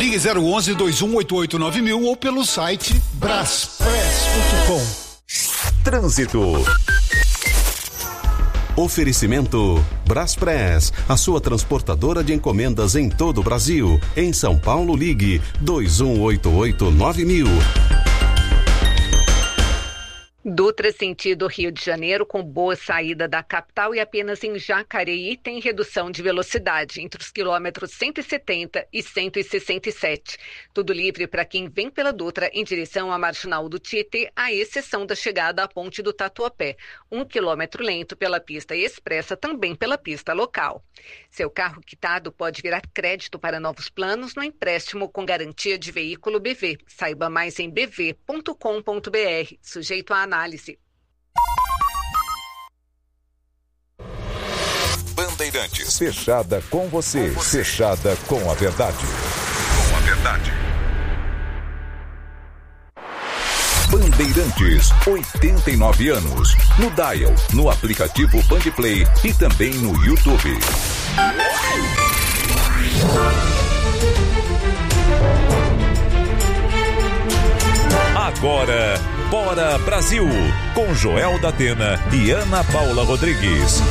Ligue 011-2188-9000 ou pelo site braspress.com. Trânsito. Oferecimento Braspress, a sua transportadora de encomendas em todo o Brasil. Em São Paulo, ligue 2188-9000. Dutra sentido Rio de Janeiro, com boa saída da capital, e apenas em Jacareí tem redução de velocidade entre os quilômetros 170 e 167. Tudo livre para quem vem pela Dutra em direção à Marginal do Tietê, à exceção da chegada à Ponte do Tatuapé. 1 quilômetro lento pela pista expressa, também pela pista local. Seu carro quitado pode virar crédito para novos planos no empréstimo com garantia de veículo BV. Saiba mais em bv.com.br, sujeito a análise. Bandeirantes. Fechada com você. Fechada com a verdade. Com a verdade. Bandeirantes, 89 anos. No dial, no aplicativo Bandplay e também no YouTube. Agora, Bora Brasil, com Joel Datena e Ana Paula Rodrigues.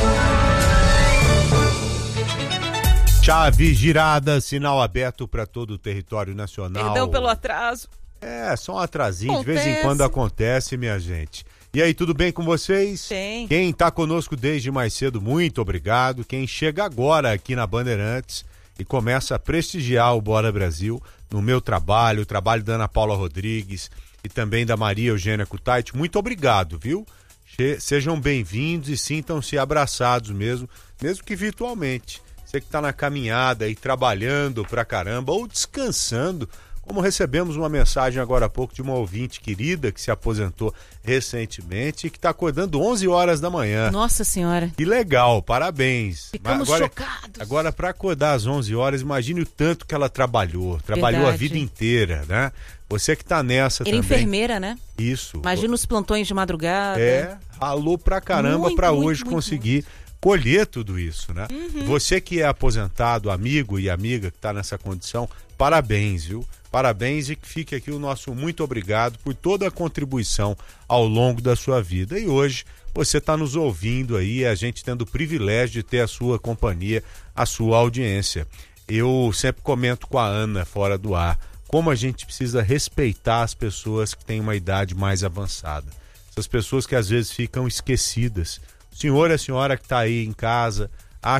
Chave girada, sinal aberto para todo o território nacional. Perdão pelo atraso. É, só um atrasinho, de vez em quando acontece, minha gente. E aí, tudo bem com vocês? Sim. Quem está conosco desde mais cedo, muito obrigado. Quem chega agora aqui na Bandeirantes e começa a prestigiar o Bora Brasil no meu trabalho, o trabalho da Ana Paula Rodrigues e também da Maria Eugênia Kutaiti, muito obrigado, viu? Sejam bem-vindos e sintam-se abraçados mesmo que virtualmente. Você que está na caminhada e trabalhando pra caramba ou descansando, como recebemos uma mensagem agora há pouco de uma ouvinte querida que se aposentou recentemente e que está acordando 11 horas da manhã. Nossa Senhora. Que legal, parabéns. Ficamos chocados. Agora, para acordar às 11 horas, imagine o tanto que ela trabalhou a vida inteira, né? Você que tá nessa também. Era enfermeira, né? Isso. Imagina os plantões de madrugada. É, ralou pra caramba para hoje conseguir colher tudo isso, né? Uhum. Você que é aposentado, amigo e amiga que tá nessa condição, parabéns, viu? Parabéns e que fique aqui o nosso muito obrigado por toda a contribuição ao longo da sua vida. E hoje você está nos ouvindo aí, a gente tendo o privilégio de ter a sua companhia, a sua audiência. Eu sempre comento com a Ana fora do ar como a gente precisa respeitar as pessoas que têm uma idade mais avançada. Essas pessoas que às vezes ficam esquecidas. O senhor e a senhora que está aí em casa,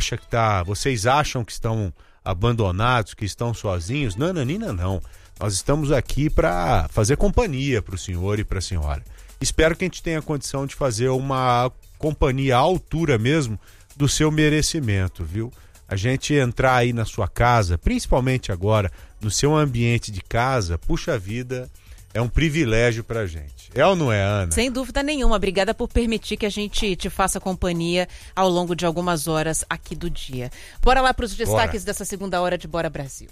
vocês acham que estão abandonados, que estão sozinhos? Não, Nanina, não. Nós estamos aqui para fazer companhia para o senhor e para a senhora. Espero que a gente tenha condição de fazer uma companhia à altura mesmo do seu merecimento, viu? A gente entrar aí na sua casa, principalmente agora, no seu ambiente de casa, puxa vida, é um privilégio pra gente. É ou não é, Ana? Sem dúvida nenhuma. Obrigada por permitir que a gente te faça companhia ao longo de algumas horas aqui do dia. Bora lá para os destaques dessa segunda hora de Bora Brasil.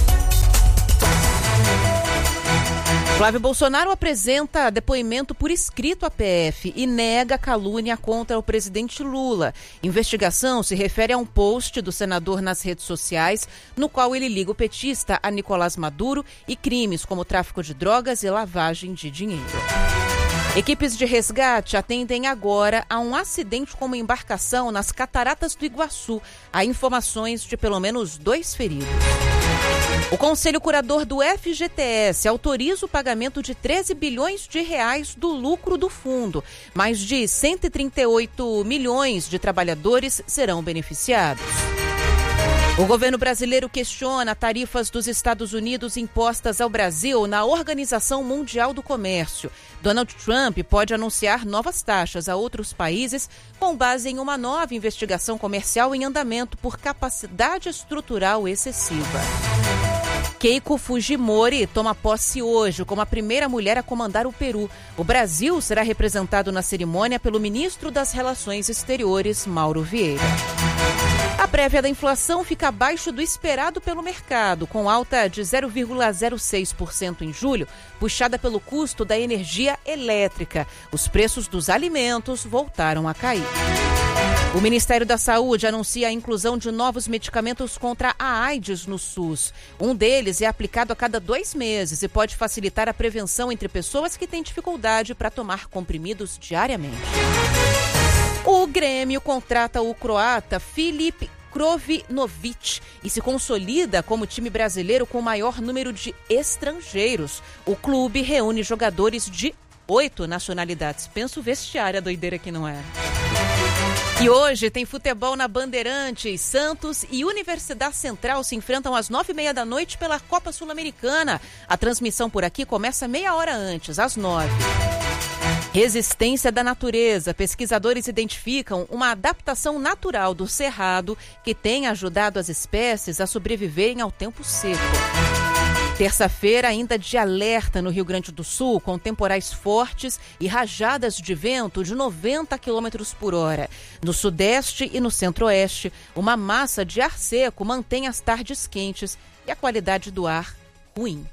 Flávio Bolsonaro apresenta depoimento por escrito à PF e nega calúnia contra o presidente Lula. Investigação se refere a um post do senador nas redes sociais, no qual ele liga o petista a Nicolás Maduro e crimes como tráfico de drogas e lavagem de dinheiro. Equipes de resgate atendem agora a um acidente com uma embarcação nas Cataratas do Iguaçu. Há informações de pelo menos 2 feridos. O Conselho Curador do FGTS autoriza o pagamento de 13 bilhões de reais do lucro do fundo. Mais de 138 milhões de trabalhadores serão beneficiados. O governo brasileiro questiona tarifas dos Estados Unidos impostas ao Brasil na Organização Mundial do Comércio. Donald Trump pode anunciar novas taxas a outros países com base em uma nova investigação comercial em andamento por capacidade estrutural excessiva. Keiko Fujimori toma posse hoje como a primeira mulher a comandar o Peru. O Brasil será representado na cerimônia pelo ministro das Relações Exteriores, Mauro Vieira. A prévia da inflação fica abaixo do esperado pelo mercado, com alta de 0,06% em julho, puxada pelo custo da energia elétrica. Os preços dos alimentos voltaram a cair. O Ministério da Saúde anuncia a inclusão de novos medicamentos contra a AIDS no SUS. Um deles é aplicado a cada 2 meses e pode facilitar a prevenção entre pessoas que têm dificuldade para tomar comprimidos diariamente. O Grêmio contrata o croata Filip Krovinovic e se consolida como time brasileiro com o maior número de estrangeiros. O clube reúne jogadores de 8 nacionalidades. Pensa o vestiário, a doideira que não é. E hoje tem futebol na Bandeirantes. Santos e Universidade Central se enfrentam às 9h30 da noite pela Copa Sul-Americana. A transmissão por aqui começa meia hora antes, às 9h. Resistência da natureza. Pesquisadores identificam uma adaptação natural do cerrado que tem ajudado as espécies a sobreviverem ao tempo seco. Terça-feira ainda de alerta no Rio Grande do Sul, com temporais fortes e rajadas de vento de 90 km por hora. No sudeste e no centro-oeste, uma massa de ar seco mantém as tardes quentes e a qualidade do ar ruim.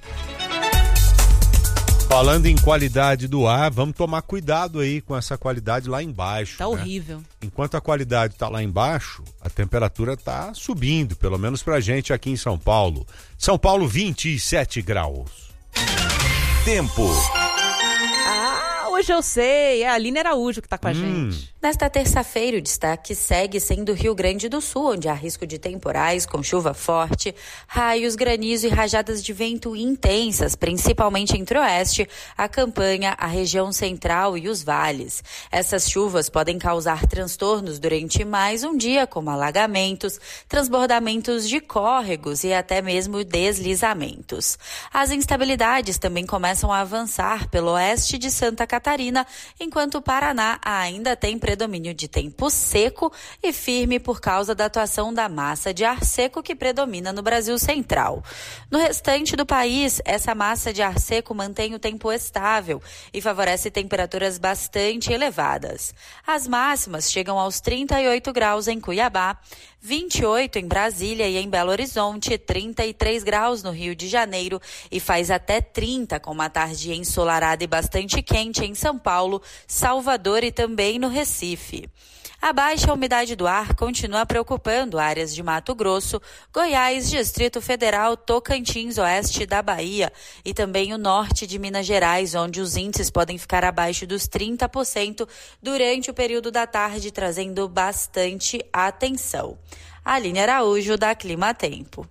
Falando em qualidade do ar, vamos tomar cuidado aí com essa qualidade lá embaixo. Tá horrível. Enquanto a qualidade tá lá embaixo, a temperatura tá subindo, pelo menos pra gente aqui em São Paulo. São Paulo, 27 graus. Tempo. Hoje eu sei, é a Aline Araújo que está com a gente. Nesta terça-feira, o destaque segue sendo o Rio Grande do Sul, onde há risco de temporais com chuva forte, raios, granizo e rajadas de vento intensas, principalmente entre o oeste, a campanha, a região central e os vales. Essas chuvas podem causar transtornos durante mais um dia, como alagamentos, transbordamentos de córregos e até mesmo deslizamentos. As instabilidades também começam a avançar pelo oeste de Santa Catarina, enquanto o Paraná ainda tem predomínio de tempo seco e firme por causa da atuação da massa de ar seco que predomina no Brasil Central. No restante do país, essa massa de ar seco mantém o tempo estável e favorece temperaturas bastante elevadas. As máximas chegam aos 38 graus em Cuiabá, 28 em Brasília e em Belo Horizonte, 33 graus no Rio de Janeiro e faz até 30 com uma tarde ensolarada e bastante quente em São Paulo, Salvador e também no Recife. A baixa umidade do ar continua preocupando áreas de Mato Grosso, Goiás, Distrito Federal, Tocantins, oeste da Bahia e também o norte de Minas Gerais, onde os índices podem ficar abaixo dos 30% durante o período da tarde, trazendo bastante atenção. Aline Araújo, da Clima Tempo.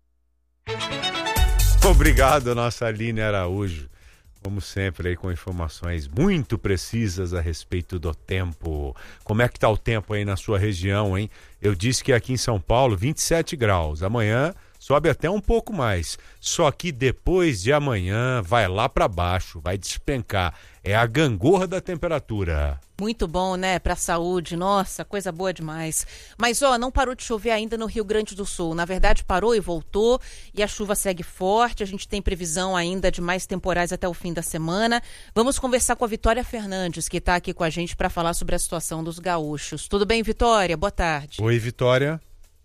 Obrigado, nossa Aline Araújo. Como sempre, aí com informações muito precisas a respeito do tempo. Como é que tá o tempo aí na sua região, hein? Eu disse que aqui em São Paulo, 27 graus. Amanhã sobe até um pouco mais. Só que depois de amanhã vai lá para baixo, vai despencar. É a gangorra da temperatura. Muito bom, né? Pra saúde. Nossa, coisa boa demais. Mas, não parou de chover ainda no Rio Grande do Sul. Na verdade, parou e voltou. E a chuva segue forte. A gente tem previsão ainda de mais temporais até o fim da semana. Vamos conversar com a Vitória Fernandes, que está aqui com a gente para falar sobre a situação dos gaúchos. Tudo bem, Vitória? Boa tarde. Oi, Vitória.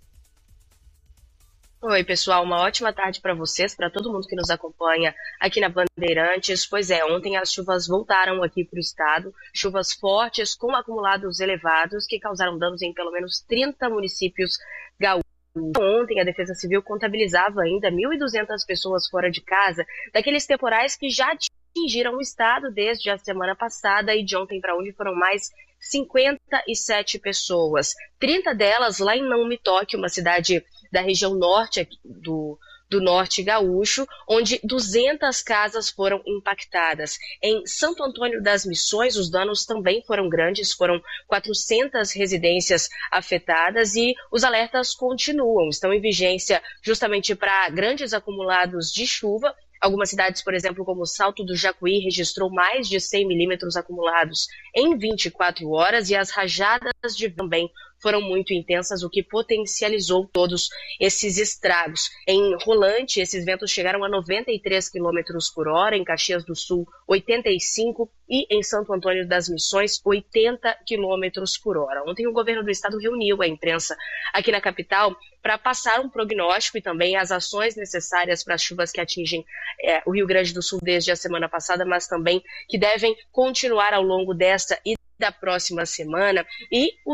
Oi, pessoal, uma ótima tarde para vocês, para todo mundo que nos acompanha aqui na Bandeirantes. Pois é, ontem as chuvas voltaram aqui para o estado, chuvas fortes com acumulados elevados que causaram danos em pelo menos 30 municípios gaúchos. Ontem a Defesa Civil contabilizava ainda 1.200 pessoas fora de casa, daqueles temporais que já atingiram o estado desde a semana passada e de ontem para hoje foram mais 57 pessoas, 30 delas lá em Não Me Toque, uma cidade da região norte do norte gaúcho, onde 200 casas foram impactadas. Em Santo Antônio das Missões, os danos também foram grandes, foram 400 residências afetadas e os alertas continuam, estão em vigência justamente para grandes acumulados de chuva. Algumas cidades, por exemplo, como Salto do Jacuí, registrou mais de 100 milímetros acumulados em 24 horas e as rajadas de vento também foram muito intensas, o que potencializou todos esses estragos. Em Rolante, esses ventos chegaram a 93 km por hora, em Caxias do Sul, 85 e em Santo Antônio das Missões, 80 km por hora. Ontem o governo do estado reuniu a imprensa aqui na capital para passar um prognóstico e também as ações necessárias para as chuvas que atingem o Rio Grande do Sul desde a semana passada, mas também que devem continuar ao longo desta e da próxima semana. E o prognóstico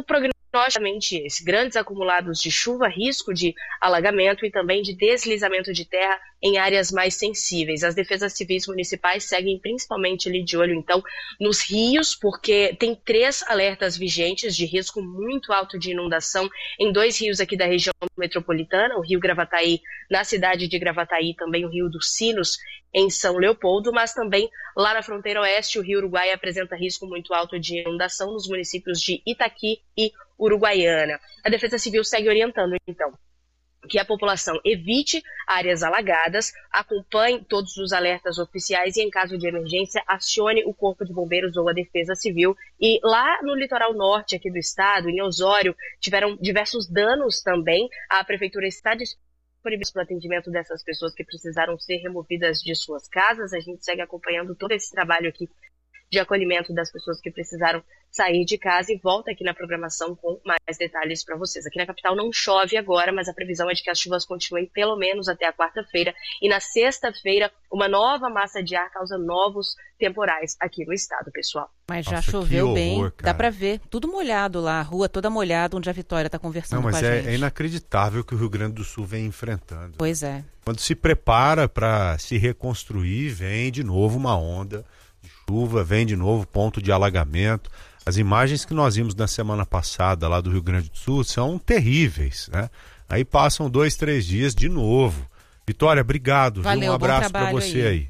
Esses grandes acumulados de chuva, risco de alagamento e também de deslizamento de terra em áreas mais sensíveis. As defesas civis municipais seguem principalmente ali de olho, então, nos rios, porque tem 3 alertas vigentes de risco muito alto de inundação em 2 rios aqui da região metropolitana, o Rio Gravataí, na cidade de Gravataí, também o Rio dos Sinos, em São Leopoldo, mas também lá na fronteira oeste, o Rio Uruguai apresenta risco muito alto de inundação nos municípios de Itaqui e Uruguaiana. A Defesa Civil segue orientando, então, que a população evite áreas alagadas, acompanhe todos os alertas oficiais e, em caso de emergência, acione o Corpo de Bombeiros ou a Defesa Civil. E lá no litoral norte aqui do estado, em Osório, tiveram diversos danos também. A Prefeitura está disponível para o atendimento dessas pessoas que precisaram ser removidas de suas casas. A gente segue acompanhando todo esse trabalho aqui de acolhimento das pessoas que precisaram sair de casa e volta aqui na programação com mais detalhes para vocês. Aqui na capital não chove agora, mas a previsão é de que as chuvas continuem pelo menos até a quarta-feira e na sexta-feira uma nova massa de ar causa novos temporais aqui no estado, pessoal. Mas já choveu bem, dá para ver, tudo molhado lá, a rua toda molhada onde a Vitória está conversando com a gente. Mas é inacreditável que o Rio Grande do Sul vem enfrentando. Pois é. Quando se prepara para se reconstruir, vem de novo uma onda de chuva, vem de novo ponto de alagamento. As imagens que nós vimos na semana passada lá do Rio Grande do Sul são terríveis, né? Aí passam 2, 3 dias de novo. Vitória, obrigado. Valeu, um abraço para você aí.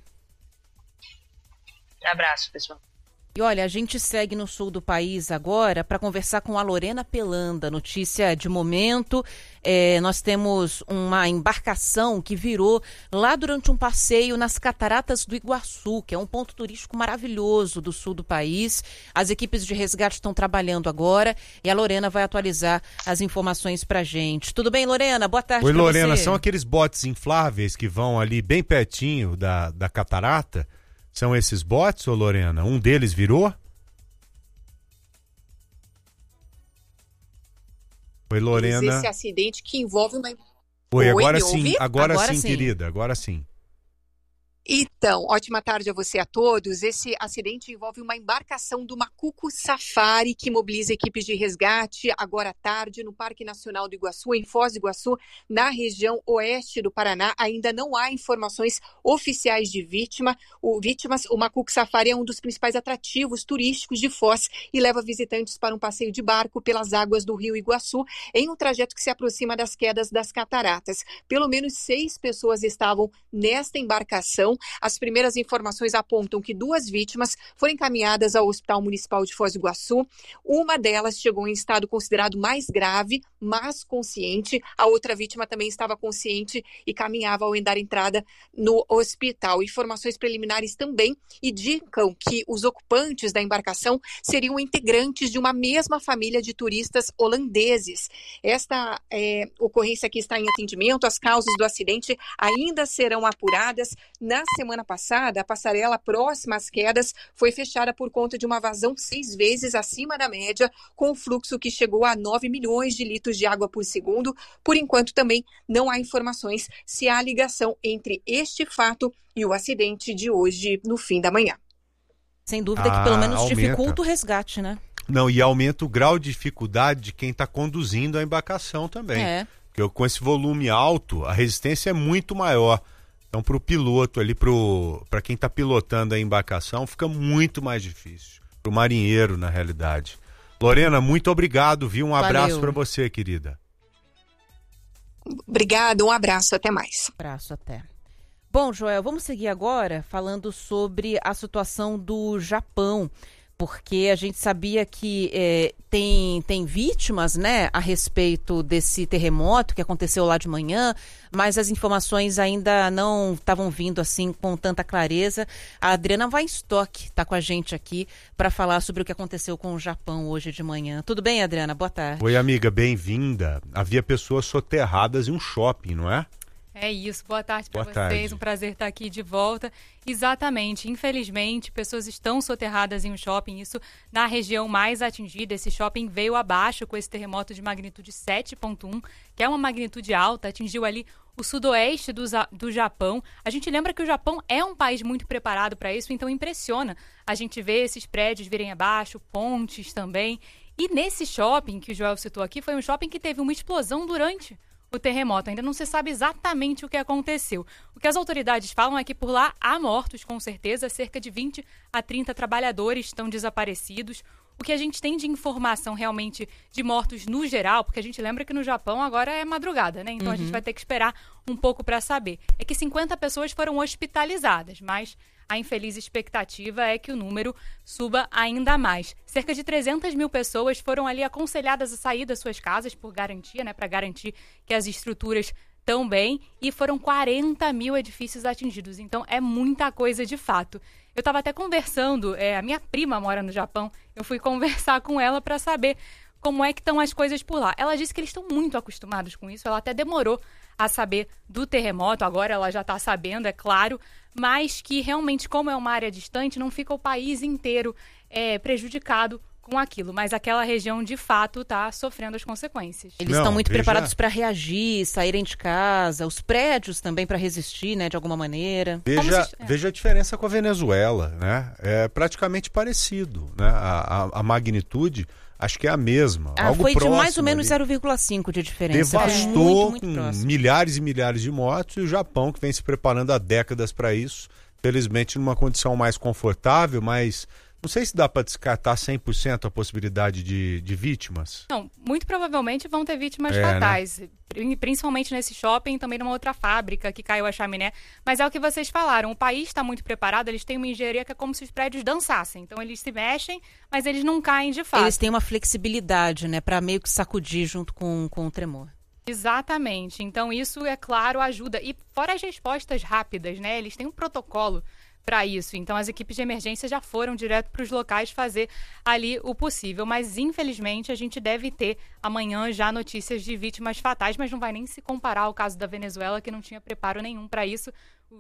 Abraço, pessoal. E olha, a gente segue no sul do país agora para conversar com a Lorena Pelanda. Notícia de momento, nós temos uma embarcação que virou lá durante um passeio nas Cataratas do Iguaçu, que é um ponto turístico maravilhoso do sul do país. As equipes de resgate estão trabalhando agora e a Lorena vai atualizar as informações para a gente. Tudo bem, Lorena? Boa tarde. Oi, pra Lorena, você. são aqueles botes infláveis que vão ali bem pertinho da catarata? São esses botes, ô Lorena? Um deles virou? Oi, Lorena. Esse acidente que envolve uma... Oi, agora sim, agora sim, querida, agora sim. Então, ótima tarde a você a todos. Esse acidente envolve uma embarcação do Macuco Safari que mobiliza equipes de resgate agora à tarde no Parque Nacional do Iguaçu, em Foz do Iguaçu, na região oeste do Paraná. Ainda não há informações oficiais de vítimas. O Macuco Safari é um dos principais atrativos turísticos de Foz e leva visitantes para um passeio de barco pelas águas do Rio Iguaçu em um trajeto que se aproxima das quedas das cataratas. Pelo menos 6 pessoas estavam nesta embarcação. As primeiras informações apontam que 2 vítimas foram encaminhadas ao Hospital Municipal de Foz do Iguaçu. Uma delas chegou em estado considerado mais grave, mas consciente. A outra vítima também estava consciente e caminhava ao dar entrada no hospital. Informações preliminares também indicam que os ocupantes da embarcação seriam integrantes de uma mesma família de turistas holandeses. Esta ocorrência aqui está em atendimento. As causas do acidente ainda serão apuradas. Na semana passada, a passarela próxima às quedas foi fechada por conta de uma vazão 6 vezes acima da média, com fluxo que chegou a 9 milhões de litros de água por segundo. Por enquanto, também não há informações se há ligação entre este fato e o acidente de hoje no fim da manhã. Sem dúvida que pelo menos dificulta o resgate, né? Não, e aumenta o grau de dificuldade de quem está conduzindo a embarcação também. Porque com esse volume alto, a resistência é muito maior. Então, para o piloto ali, para quem está pilotando a embarcação, fica muito mais difícil. Para o marinheiro, na realidade. Lorena, muito obrigado, viu? Um abraço para você, querida. Obrigada, um abraço, até mais. Abraço, até. Bom, Joel, vamos seguir agora falando sobre a situação do Japão, porque a gente sabia que tem vítimas, né, a respeito desse terremoto que aconteceu lá de manhã, mas as informações ainda não estavam vindo assim com tanta clareza. A Adriana Weinstock está com a gente aqui para falar sobre o que aconteceu com o Japão hoje de manhã. Tudo bem, Adriana? Boa tarde. Oi, amiga, bem-vinda. Havia pessoas soterradas em um shopping, não é? É isso, boa tarde para vocês, um prazer estar aqui de volta. Exatamente, infelizmente, pessoas estão soterradas em um shopping, isso na região mais atingida. Esse shopping veio abaixo com esse terremoto de magnitude 7.1, que é uma magnitude alta, atingiu ali o sudoeste do Japão. A gente lembra que o Japão é um país muito preparado para isso, então impressiona a gente ver esses prédios virem abaixo, pontes também. E nesse shopping que o Joel citou aqui, foi um shopping que teve uma explosão durante o terremoto. Ainda não se sabe exatamente o que aconteceu. O que as autoridades falam é que por lá há mortos, com certeza, cerca de 20 a 30 trabalhadores estão desaparecidos. O que a gente tem de informação realmente de mortos no geral, porque a gente lembra que no Japão agora é madrugada, né? Então a gente vai ter que esperar um pouco para saber. É que 50 pessoas foram hospitalizadas, mas a infeliz expectativa é que o número suba ainda mais. Cerca de 300 mil pessoas foram ali aconselhadas a sair das suas casas por garantia, né? Para garantir que as estruturas estão bem, e foram 40 mil edifícios atingidos. Então é muita coisa de fato. Eu estava até conversando, a minha prima mora no Japão, eu fui conversar com ela para saber como é que estão as coisas por lá. Ela disse que eles estão muito acostumados com isso, ela até demorou a saber do terremoto, agora ela já está sabendo, é claro, mas que realmente, como é uma área distante, não fica o país inteiro prejudicado com aquilo, mas aquela região de fato está sofrendo as consequências. Eles estão muito preparados para reagir, saírem de casa, os prédios também para resistir, né, de alguma maneira. Veja a diferença com a Venezuela, né? É praticamente parecido, né? A magnitude, acho que é a mesma. Algo foi próximo de mais ou menos ali. 0,5 de diferença. Devastou muito com próximo. milhares e milhares de mortos, e o Japão, que vem se preparando há décadas para isso, felizmente numa condição mais confortável, mas não sei se dá para descartar 100% a possibilidade de vítimas. Não, muito provavelmente vão ter vítimas fatais, né? Principalmente nesse shopping e também numa outra fábrica que caiu a chaminé. Mas é o que vocês falaram, o país está muito preparado, eles têm uma engenharia que é como se os prédios dançassem. Então eles se mexem, mas eles não caem de fato. Eles têm uma flexibilidade, né, para meio que sacudir junto com o tremor. Exatamente, então isso, é claro, ajuda. E fora as respostas rápidas, né, eles têm um protocolo para isso. Então as equipes de emergência já foram direto para os locais fazer ali o possível. Mas infelizmente a gente deve ter amanhã já notícias de vítimas fatais, mas não vai nem se comparar ao caso da Venezuela, que não tinha preparo nenhum para isso.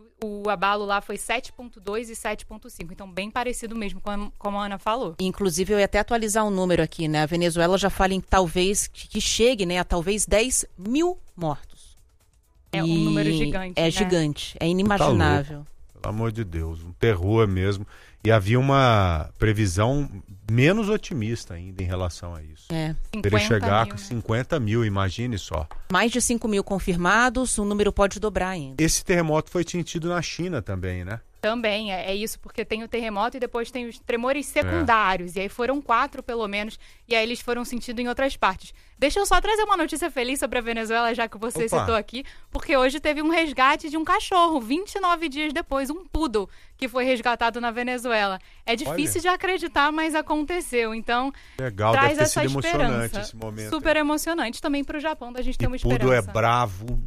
O abalo lá foi 7,2 e 7,5. Então bem parecido mesmo, como a Ana falou. Inclusive eu ia até atualizar um número aqui, né? A Venezuela já fala em talvez que chegue, né, a talvez 10 mil mortos. É um número gigante, É gigante, é inimaginável. Pelo amor de Deus, um terror mesmo. E havia uma previsão menos otimista ainda em relação a isso. Poderia chegar com 50 mil, imagine só. Mais de 5 mil confirmados, o número pode dobrar ainda. Esse terremoto foi sentido na China também, né? Também, é isso, porque tem o terremoto e depois tem os tremores secundários. E aí foram 4, pelo menos, e aí eles foram sentidos em outras partes. Deixa eu só trazer uma notícia feliz sobre a Venezuela, já que você citou aqui, porque hoje teve um resgate de um cachorro, 29 dias depois, um poodle, que foi resgatado na Venezuela. É difícil de acreditar, mas aconteceu. Então, legal, traz deve ter essa sido esperança. Emocionante esse momento. Super emocionante também para o Japão, da gente ter uma esperança. Poodle é bravo,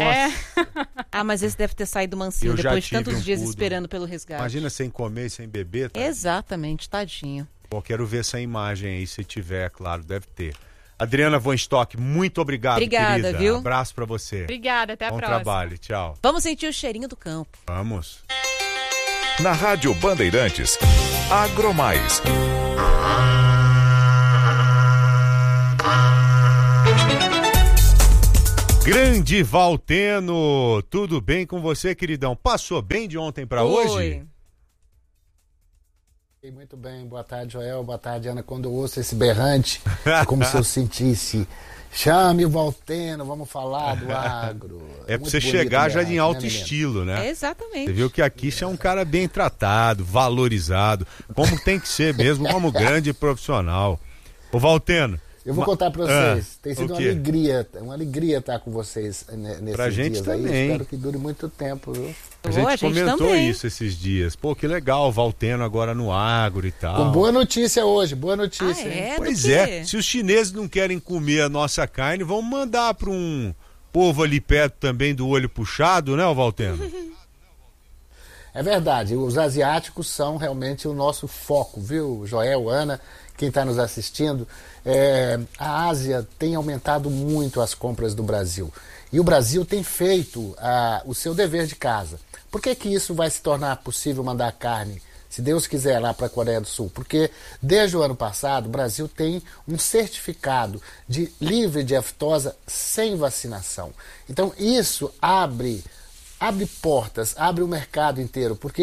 nossa. Mas esse deve ter saído mansinho depois de tantos dias esperando pelo resgate. Imagina sem comer, sem beber. Tadinho. Exatamente, tadinho. Bom, quero ver essa imagem aí, se tiver, claro, deve ter. Adriana Von Stock, muito obrigado, Obrigada, querida. Viu? Abraço pra você. Obrigada, até a próxima. Bom trabalho, tchau. Vamos sentir o cheirinho do campo. Vamos. Na Rádio Bandeirantes, Agromais. Grande Valteno, tudo bem com você, queridão? Passou bem de ontem pra hoje? Muito bem, boa tarde, Joel, boa tarde, Ana. Quando eu ouço esse berrante, é como se eu sentisse, chame o Valteno, vamos falar do agro. É pra você chegar já em alto estilo, né? Exatamente. Você viu que aqui você é um cara bem tratado, valorizado, como tem que ser mesmo, como grande profissional. Ô Valteno, eu vou contar pra vocês, tem sido uma alegria estar com vocês nesses pra gente dias também. aí, espero que dure muito tempo, viu? A gente comentou também isso esses dias. Pô, que legal, o Valteno agora no agro e tal. Com boa notícia hoje, boa notícia. Pois é, se os chineses não querem comer a nossa carne, vamos mandar para um povo ali perto também do olho puxado, né, Valteno? É verdade, os asiáticos são realmente o nosso foco, viu, Joel, Ana, quem está nos assistindo. A Ásia tem aumentado muito as compras do Brasil. E o Brasil tem feito o seu dever de casa. Por que isso vai se tornar possível mandar carne, se Deus quiser, lá para a Coreia do Sul? Porque desde o ano passado o Brasil tem um certificado livre de aftosa sem vacinação. Então isso abre portas, abre o mercado inteiro, porque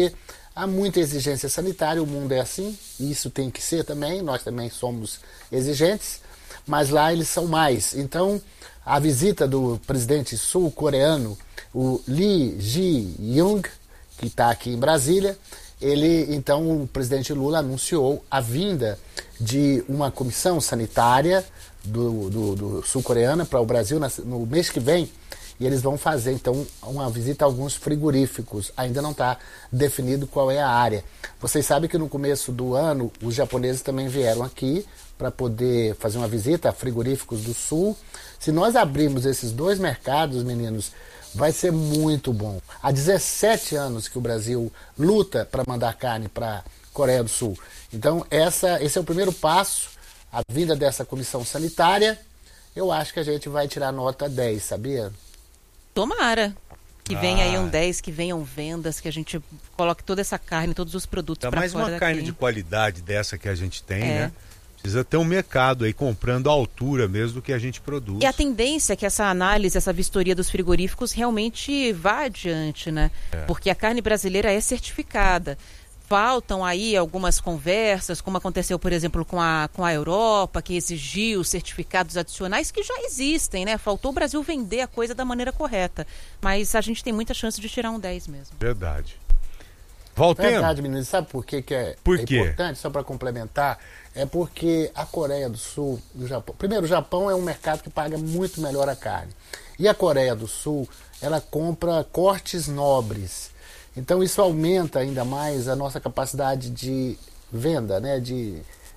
há muita exigência sanitária, o mundo é assim, e isso tem que ser também, nós também somos exigentes, mas lá eles são mais. Então, a visita do presidente sul-coreano, o Lee Jae-yong, que está aqui em Brasília, então o presidente Lula anunciou a vinda de uma comissão sanitária do sul-coreano para o Brasil no mês que vem, e eles vão fazer então uma visita a alguns frigoríficos. Ainda não está definido qual é a área. Vocês sabem que no começo do ano os japoneses também vieram aqui para poder fazer uma visita a frigoríficos do sul. Se nós abrirmos esses dois mercados, meninos, vai ser muito bom. Há 17 anos que o Brasil luta para mandar carne para a Coreia do Sul. Então esse é o primeiro passo, a vinda dessa comissão sanitária. Eu acho que a gente vai tirar nota 10, sabia? Tomara que venha aí um 10, que venham vendas, que a gente coloque toda essa carne, todos os produtos para fora daqui. Mas uma carne de qualidade dessa que a gente tem, né? Precisa ter um mercado aí comprando à altura mesmo do que a gente produz. E a tendência é que essa análise, essa vistoria dos frigoríficos realmente vá adiante, né? Porque a carne brasileira é certificada. Faltam aí algumas conversas, como aconteceu, por exemplo, com a Europa, que exigiu certificados adicionais que já existem, né? Faltou o Brasil vender a coisa da maneira correta. Mas a gente tem muita chance de tirar um 10 mesmo. Verdade. Valteno. Verdade, menino. Sabe por que é importante? Só para complementar, é porque a Coreia do Sul e o Japão... Primeiro, o Japão é um mercado que paga muito melhor a carne. E a Coreia do Sul, ela compra cortes nobres. Então isso aumenta ainda mais a nossa capacidade de venda, né? de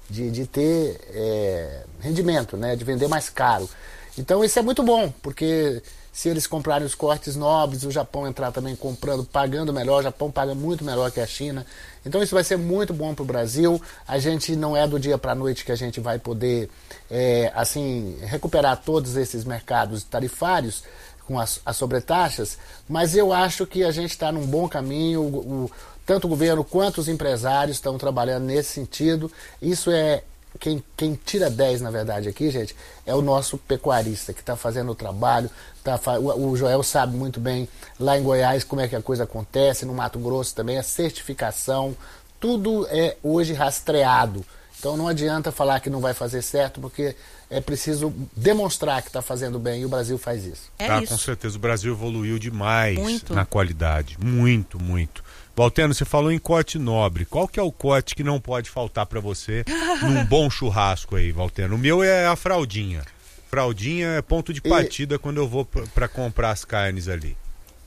ter rendimento, né? De vender mais caro. Então isso é muito bom, porque se eles comprarem os cortes nobres, o Japão entrar também comprando, pagando melhor, o Japão paga muito melhor que a China. Então isso vai ser muito bom para o Brasil. A gente não é do dia para a noite que a gente vai poder recuperar todos esses mercados tarifários com as sobretaxas, mas eu acho que a gente está num bom caminho, tanto o governo quanto os empresários estão trabalhando nesse sentido. Isso é, quem tira 10 na verdade aqui, gente, é o nosso pecuarista que está fazendo o trabalho, o Joel sabe muito bem lá em Goiás como é que a coisa acontece, no Mato Grosso também, a certificação, tudo é hoje rastreado. Então não adianta falar que não vai fazer certo, porque é preciso demonstrar que está fazendo bem, e o Brasil faz isso. Isso. Com certeza, o Brasil evoluiu demais na qualidade. Muito, muito. Valteno, você falou em corte nobre. Qual que é o corte que não pode faltar para você num bom churrasco aí, Valteno? O meu é a fraldinha. Fraldinha é ponto de partida quando eu vou para comprar as carnes ali.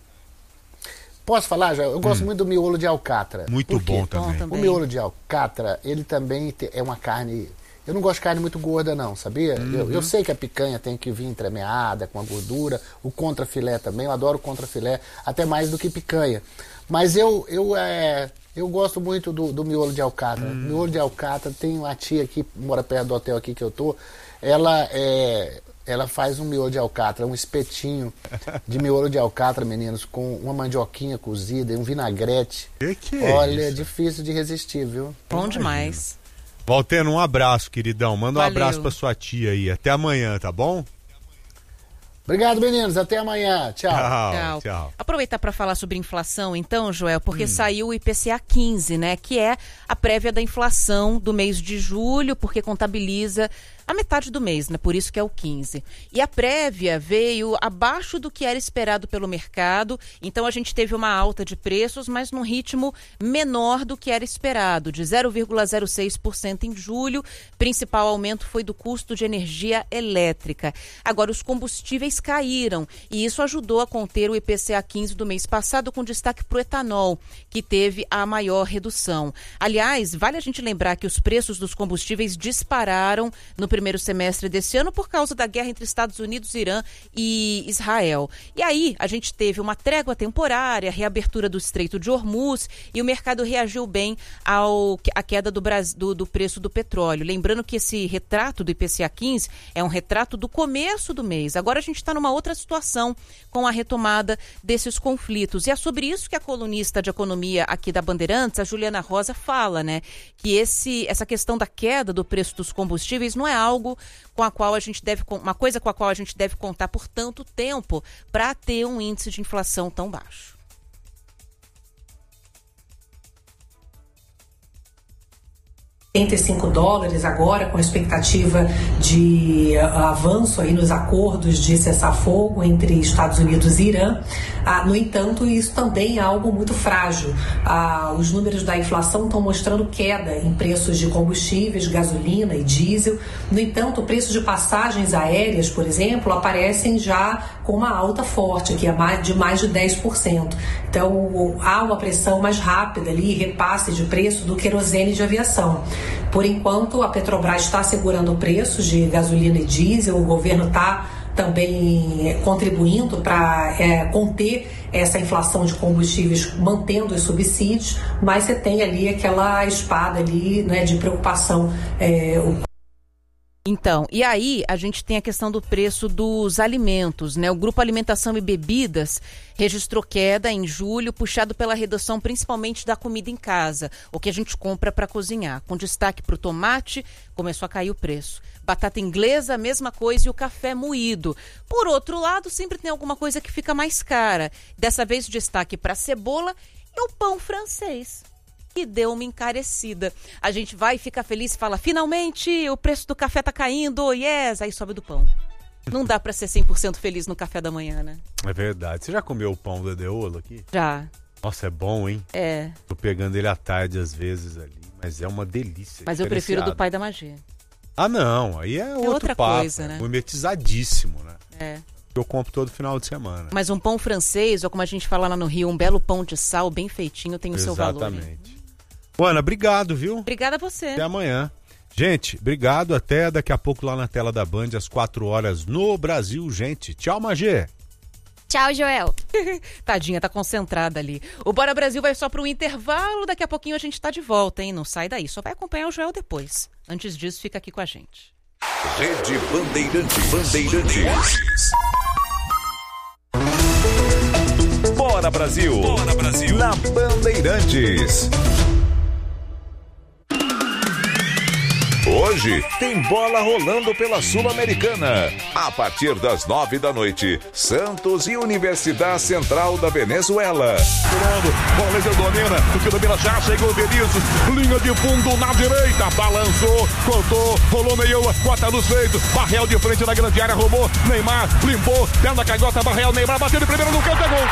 Posso falar, Joel? Eu gosto muito do miolo de alcatra. Muito bom também. O miolo de alcatra, ele também é uma carne... Eu não gosto de carne muito gorda não, sabia? Eu sei que a picanha tem que vir entremeada, com a gordura, o contrafilé também, eu adoro contrafilé, até mais do que picanha. Mas eu gosto muito do miolo de alcatra. Miolo de alcatra, tem uma tia aqui, mora perto do hotel aqui que eu tô, ela faz um miolo de alcatra, um espetinho de miolo de alcatra, meninos, com uma mandioquinha cozida e um vinagrete. Olha, é difícil de resistir, viu? Bom demais. Valteno, um abraço, queridão. Manda um abraço pra sua tia aí. Até amanhã, tá bom? Obrigado, meninos. Até amanhã. Tchau. Aproveitar para falar sobre inflação, então, Joel, porque saiu o IPCA 15, né? Que é a prévia da inflação do mês de julho, porque contabiliza a metade do mês, né? Por isso que é o 15. E a prévia veio abaixo do que era esperado pelo mercado, então a gente teve uma alta de preços, mas num ritmo menor do que era esperado, de 0,06% em julho. Principal aumento foi do custo de energia elétrica. Agora, os combustíveis caíram e isso ajudou a conter o IPCA 15 do mês passado, com destaque para o etanol, que teve a maior redução. Aliás, vale a gente lembrar que os preços dos combustíveis dispararam no primeiro semestre desse ano por causa da guerra entre Estados Unidos, Irã e Israel. E aí a gente teve uma trégua temporária, reabertura do Estreito de Hormuz, e o mercado reagiu bem à queda do preço do petróleo. Lembrando que esse retrato do IPCA 15 é um retrato do começo do mês. Agora a gente está numa outra situação com a retomada desses conflitos. E é sobre isso que a colunista de economia aqui da Bandeirantes, a Juliana Rosa, fala, né? Que essa questão da queda do preço dos combustíveis não é algo com a qual a gente deve, uma coisa com a qual a gente deve contar por tanto tempo para ter um índice de inflação tão baixo. $85 agora, com a expectativa de avanço aí nos acordos de cessar-fogo entre Estados Unidos e Irã. No entanto, isso também é algo muito frágil. Os números da inflação estão mostrando queda em preços de combustíveis, gasolina e diesel. No entanto, o preço de passagens aéreas, por exemplo, aparecem já com uma alta forte, que é de mais de 10%. Então, há uma pressão mais rápida ali, repasse de preço do querosene de aviação. Por enquanto, a Petrobras está segurando preços de gasolina e diesel, o governo está também contribuindo para conter essa inflação de combustíveis, mantendo os subsídios, mas você tem ali aquela espada ali, né, de preocupação. Então, e aí a gente tem a questão do preço dos alimentos, né? O Grupo Alimentação e Bebidas registrou queda em julho, puxado pela redução principalmente da comida em casa, o que a gente compra para cozinhar. Com destaque para o tomate, começou a cair o preço. Batata inglesa, a mesma coisa, e o café moído. Por outro lado, sempre tem alguma coisa que fica mais cara. Dessa vez, destaque para a cebola e o pão francês, que deu uma encarecida. A gente vai e fica feliz e fala, finalmente o preço do café tá caindo, yes! Aí sobe do pão. Não dá pra ser 100% feliz no café da manhã, né? É verdade. Você já comeu o pão da Deolo aqui? Já. Nossa, é bom, hein? É. Tô pegando ele à tarde às vezes ali, mas é uma delícia. Mas eu prefiro do Pai da Magia. Ah, não. Aí é outro papo, coisa, né? Gourmetizadíssimo, né? É. Eu compro todo final de semana. Mas um pão francês, ou como a gente fala lá no Rio, um belo pão de sal, bem feitinho, tem o seu valor. Exatamente. Ana, obrigado, viu? Obrigada a você. Até amanhã. Gente, obrigado. Até daqui a pouco lá na tela da Band, às 4h no Brasil, gente. Tchau, Magê. Tchau, Joel. Tadinha, tá concentrada ali. O Bora Brasil vai só pro intervalo. Daqui a pouquinho a gente tá de volta, hein? Não sai daí. Só vai acompanhar o Joel depois. Antes disso, fica aqui com a gente. Rede Bandeirantes. Bora Brasil. Bora Brasil. Na Bandeirantes. Hoje tem bola rolando pela Sul-Americana. A partir das 9h, Santos e Universidade Central da Venezuela. Bola domina, o que domina já chegou o Berizzo. Linha de fundo na direita, balançou, cortou, rolou meio, bota no peito. Barreal de frente na grande área, roubou. Neymar limpou, perna canhota, Barreal, Neymar bateu de primeiro no canto, é gol.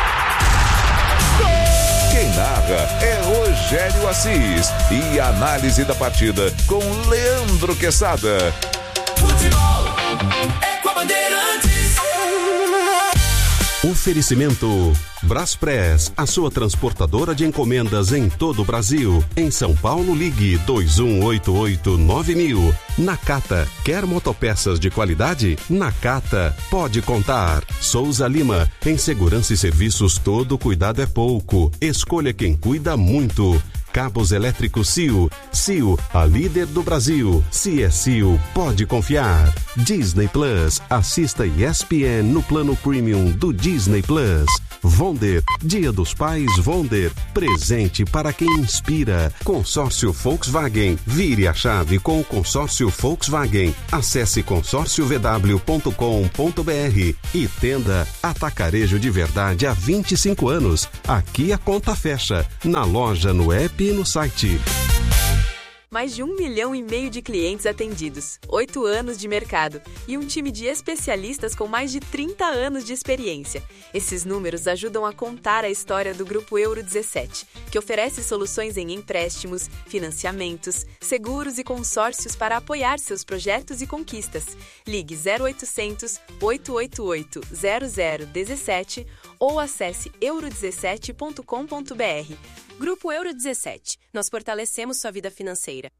Quem narra é Rogério Assis e a análise da partida com Leandro Quesada. Futebol é com a Bandeirantes. Oferecimento Braspress, a sua transportadora de encomendas em todo o Brasil. Em São Paulo, ligue 2188-9000. Nakata, quer motopeças de qualidade? Nakata, pode contar. Souza Lima, em segurança e serviços todo cuidado é pouco. Escolha quem cuida muito. Cabos elétricos CIO. CIO, a líder do Brasil. Se é CIO, pode confiar. Disney Plus, assista ESPN no plano premium do Disney Plus. Wonder, Dia dos Pais Wonder, presente para quem inspira. Consórcio Volkswagen, vire a chave com o consórcio Volkswagen. Acesse consórciovw.com.br e Tenda Atacarejo de Verdade há 25 anos. Aqui a conta fecha, na loja, no app e no site. Mais de 1,5 milhão de clientes atendidos, 8 anos de mercado e um time de especialistas com mais de 30 anos de experiência. Esses números ajudam a contar a história do Grupo Euro 17, que oferece soluções em empréstimos, financiamentos, seguros e consórcios para apoiar seus projetos e conquistas. Ligue 0800 888 0017 ou acesse euro17.com.br. Grupo Euro 17. Nós fortalecemos sua vida financeira.